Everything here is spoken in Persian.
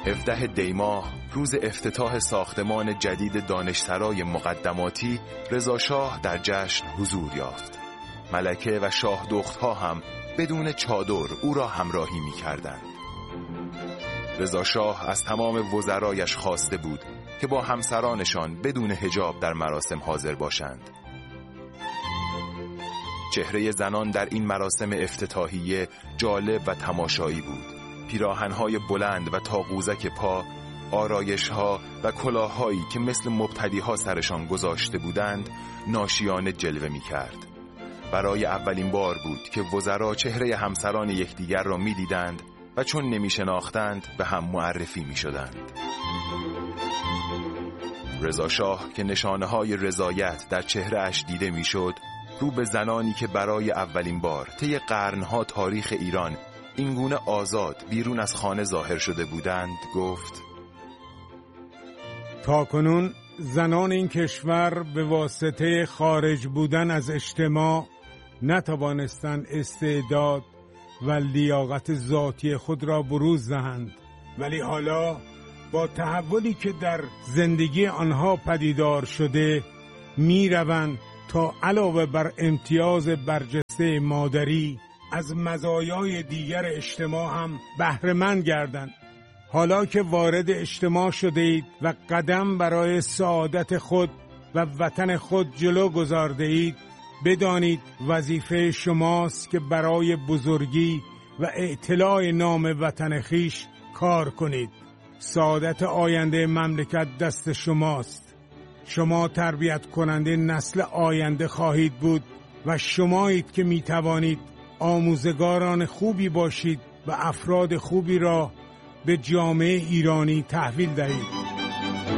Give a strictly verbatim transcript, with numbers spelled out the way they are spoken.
هفدهم دی ماه روز افتتاح ساختمان جدید دانشسرای مقدماتی، رضا شاه در جشن حضور یافت. ملکه و شاه دختها هم بدون چادر او را همراهی می کردند. رضا شاه از تمام وزرایش خواسته بود که با همسرانشان بدون حجاب در مراسم حاضر باشند. چهره زنان در این مراسم افتتاحیه جالب و تماشایی بود. پیراهن‌های بلند و تا قوزک پا، آرایش‌ها و کلاه‌هایی که مثل مبتدی‌ها سرشان گذاشته بودند، ناشیانه جلوه می‌کرد. برای اولین بار بود که وزرا چهره همسران یکدیگر را می‌دیدند و چون نمی‌شناختند به هم معرفی می‌شدند. رضا شاه که نشانه‌های رضایت در چهره‌اش دیده می‌شد، رو به زنانی که برای اولین بار طی قرن‌ها تاریخ ایران اینگونه آزاد بیرون از خانه ظاهر شده بودند گفت: تاکنون زنان این کشور به واسطه خارج بودن از اجتماع نتوانستند استعداد و لیاقت ذاتی خود را بروز دهند، ولی حالا با تحولی که در زندگی آنها پدیدار شده می روند تا علاوه بر امتیاز برجسته مادری از مزایای دیگر اجتماع هم بهره‌مند گردند. حالا که وارد اجتماع شده اید و قدم برای سعادت خود و وطن خود جلو گذارده اید، بدانید وظیفه شماست که برای بزرگی و اعتلاع نام وطن خیش کار کنید. سعادت آینده مملکت دست شماست. شما تربیت کننده نسل آینده خواهید بود و شمایید که می توانید آموزگاران خوبی باشید و افراد خوبی را به جامعه ایرانی تحویل دهید.